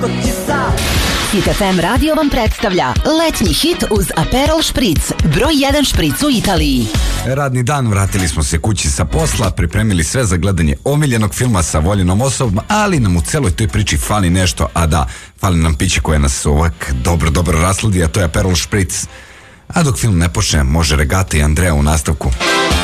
Hit FM radio vam predstavlja letnji hit uz Aperol špric, broj 1 špric u Italiji. Radni dan, vratili smo se kući sa posla, pripremili sve za gledanje omiljenog filma sa voljenom osobom, ali nam u celoj toj priči fali nešto, a da, fali nam piće koje nas ovak dobro rasladi, a to je Aperol špric. A dok film ne počne, može Regata i Andrea u nastavku.